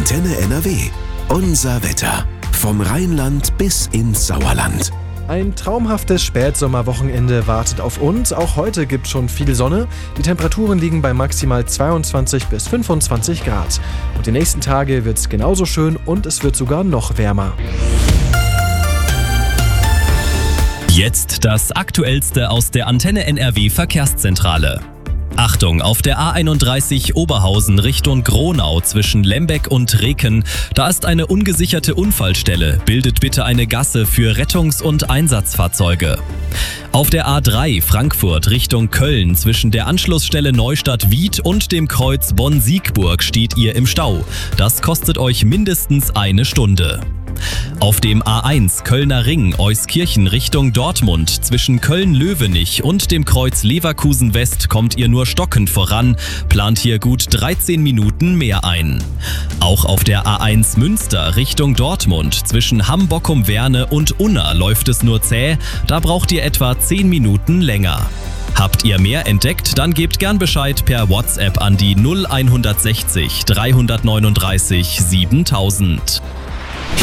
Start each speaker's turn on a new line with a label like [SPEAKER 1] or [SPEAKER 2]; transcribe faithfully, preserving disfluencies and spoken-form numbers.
[SPEAKER 1] Antenne N R W. Unser Wetter. Vom Rheinland bis ins Sauerland.
[SPEAKER 2] Ein traumhaftes Spätsommerwochenende wartet auf uns. Auch heute gibt es schon viel Sonne. Die Temperaturen liegen bei maximal zweiundzwanzig bis fünfundzwanzig Grad. Und die nächsten Tage wird es genauso schön und es wird sogar noch wärmer.
[SPEAKER 3] Jetzt das Aktuellste aus der Antenne N R W Verkehrszentrale. Achtung, auf der A einunddreißig Oberhausen Richtung Gronau zwischen Lembeck und Reken, da ist eine ungesicherte Unfallstelle. Bildet bitte eine Gasse für Rettungs- und Einsatzfahrzeuge. Auf der A drei Frankfurt Richtung Köln zwischen der Anschlussstelle Neustadt-Wied und dem Kreuz Bonn-Siegburg steht ihr im Stau. Das kostet euch mindestens eine Stunde. Auf dem A eins Kölner Ring Euskirchen Richtung Dortmund zwischen Köln-Löwenich und dem Kreuz Leverkusen West kommt ihr nur stockend voran, plant hier gut dreizehn Minuten mehr ein. Auch auf der A eins Münster Richtung Dortmund zwischen Hamm-Bockum-Werne und Unna läuft es nur zäh, da braucht ihr etwa zehn Minuten länger. Habt ihr mehr entdeckt, dann gebt gern Bescheid per WhatsApp an die null eins sechzig dreihundertneununddreißig siebentausend.